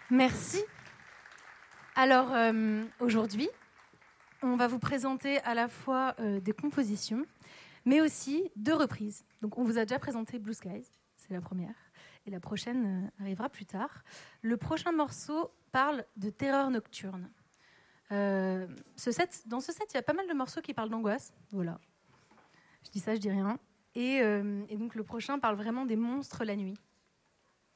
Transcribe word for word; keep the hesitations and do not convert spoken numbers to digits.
Merci. Alors, euh, aujourd'hui, on va vous présenter à la fois euh, des compositions, mais aussi deux reprises. Donc, on vous a déjà présenté Blue Skies, c'est la première, et la prochaine euh, arrivera plus tard. Le prochain morceau parle de terreur nocturne. Euh, ce set, dans ce set, il y a pas mal de morceaux qui parlent d'angoisse. Voilà. Je dis ça, je dis rien. Et, euh, et donc, le prochain parle vraiment des monstres la nuit.